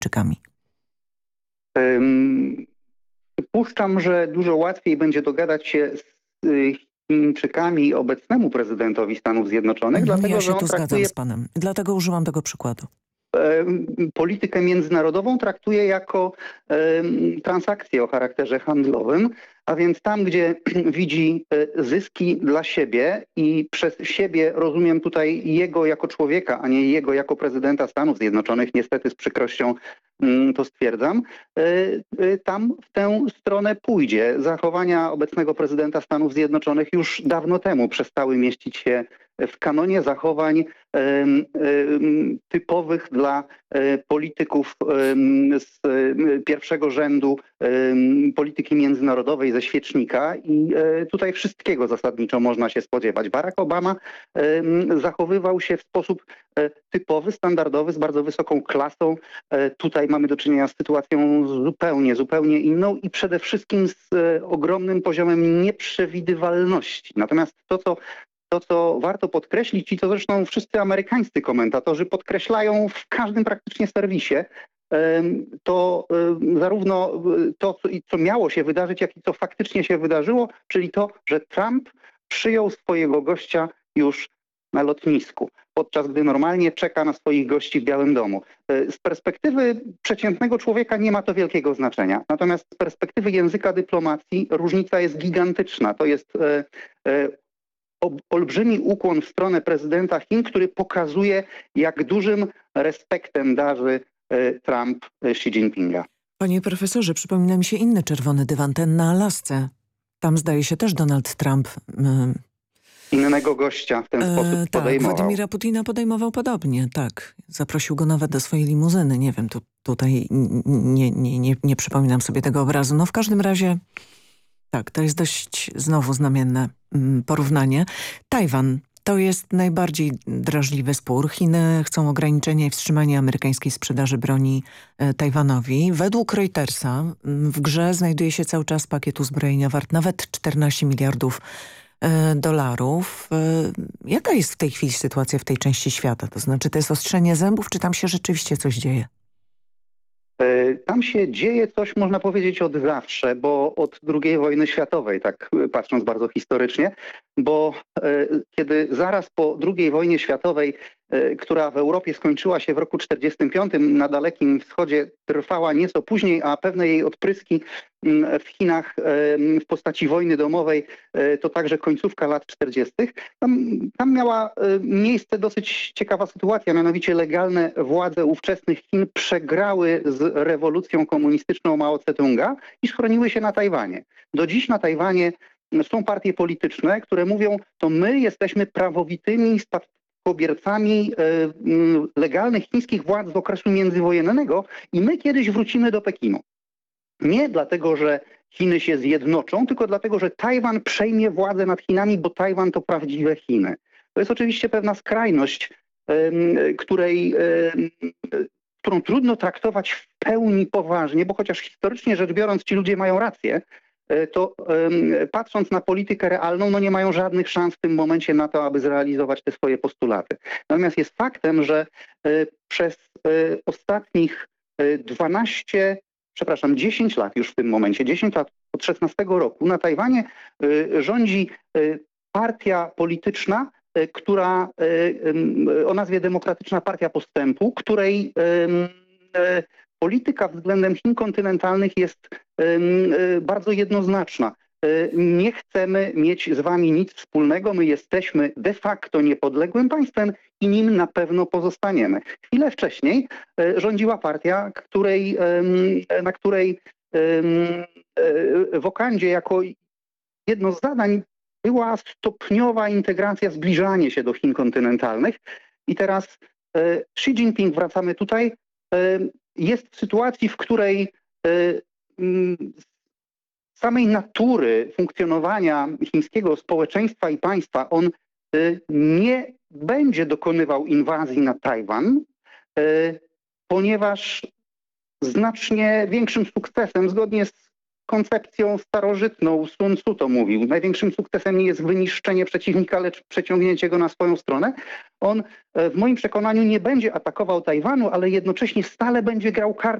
Chińczykami? Przypuszczam, że dużo łatwiej będzie dogadać się z Chińczykami obecnemu prezydentowi Stanów Zjednoczonych, dlatego Ja że się on tu zgadzam traktuje z panem. Dlatego użyłam tego przykładu. politykę międzynarodową traktuje jako transakcję o charakterze handlowym, a więc tam, gdzie widzi zyski dla siebie i przez siebie rozumiem tutaj jego jako człowieka, a nie jego jako prezydenta Stanów Zjednoczonych, niestety z przykrością to stwierdzam, tam w tę stronę pójdzie. Zachowania obecnego prezydenta Stanów Zjednoczonych już dawno temu przestały mieścić się w kanonie zachowań typowych dla polityków z pierwszego rzędu polityki międzynarodowej ze świecznika i tutaj wszystkiego zasadniczo można się spodziewać. Barack Obama zachowywał się w sposób typowy, standardowy, z bardzo wysoką klasą. Tutaj mamy do czynienia z sytuacją zupełnie inną i przede wszystkim z ogromnym poziomem nieprzewidywalności. Natomiast to, co warto podkreślić i to zresztą wszyscy amerykańscy komentatorzy podkreślają w każdym praktycznie serwisie, to zarówno to, co miało się wydarzyć, jak i co faktycznie się wydarzyło, czyli to, że Trump przyjął swojego gościa już na lotnisku, podczas gdy normalnie czeka na swoich gości w Białym Domu. Z perspektywy przeciętnego człowieka nie ma to wielkiego znaczenia. Natomiast z perspektywy języka dyplomacji różnica jest gigantyczna. To jest olbrzymi ukłon w stronę prezydenta Chin, który pokazuje, jak dużym respektem darzy Trump Xi Jinpinga. Panie profesorze, przypomina mi się inny czerwony dywan, ten na Alasce. Tam zdaje się też Donald Trump innego gościa w ten sposób podejmował. Władimira Putina podejmował podobnie, tak. Zaprosił go nawet do swojej limuzyny. Nie wiem, tutaj nie przypominam sobie tego obrazu. No w każdym razie tak, to jest dość znowu znamienne porównanie. Tajwan to jest najbardziej drażliwy spór. Chiny chcą ograniczenia i wstrzymania amerykańskiej sprzedaży broni Tajwanowi. Według Reutersa w grze znajduje się cały czas pakiet uzbrojenia wart nawet 14 miliardów dolarów. Jaka jest w tej chwili sytuacja w tej części świata? To znaczy, to jest ostrzenie zębów, czy tam się rzeczywiście coś dzieje? Tam się dzieje coś, można powiedzieć, od zawsze, bo od II wojny światowej, tak patrząc bardzo historycznie, bo kiedy zaraz po II wojnie światowej, która w Europie skończyła się w roku 1945, na Dalekim Wschodzie trwała nieco później, a pewne jej odpryski w Chinach w postaci wojny domowej to także końcówka lat 40. Tam miała miejsce dosyć ciekawa sytuacja, mianowicie legalne władze ówczesnych Chin przegrały z rewolucją komunistyczną Mao Tse-tunga i schroniły się na Tajwanie. Do dziś na Tajwanie są partie polityczne, które mówią, to my jesteśmy prawowitymi spadkobiercami legalnych chińskich władz z okresu międzywojennego i my kiedyś wrócimy do Pekinu. Nie dlatego, że Chiny się zjednoczą, tylko dlatego, że Tajwan przejmie władzę nad Chinami, bo Tajwan to prawdziwe Chiny. To jest oczywiście pewna skrajność, którą trudno traktować w pełni poważnie, bo chociaż historycznie rzecz biorąc ci ludzie mają rację, to patrząc na politykę realną, no nie mają żadnych szans w tym momencie na to, aby zrealizować te swoje postulaty. Natomiast jest faktem, że przez ostatnich 10 lat już w tym momencie, 10 lat od 16 roku na Tajwanie rządzi partia polityczna, która o nazwie Demokratyczna Partia Postępu, której polityka względem Chin kontynentalnych jest bardzo jednoznaczna. Nie chcemy mieć z wami nic wspólnego, my jesteśmy de facto niepodległym państwem i nim na pewno pozostaniemy. Chwilę wcześniej rządziła partia, na której w Wokandzie jako jedno z zadań była stopniowa integracja, zbliżanie się do Chin kontynentalnych. I teraz Xi Jinping, wracamy tutaj, jest w sytuacji, w której z samej natury funkcjonowania chińskiego społeczeństwa i państwa on nie będzie dokonywał inwazji na Tajwan, ponieważ znacznie większym sukcesem, zgodnie z koncepcją starożytną. Sun Tzu to mówił. Największym sukcesem nie jest wyniszczenie przeciwnika, lecz przeciągnięcie go na swoją stronę. On w moim przekonaniu nie będzie atakował Tajwanu, ale jednocześnie stale będzie grał kartę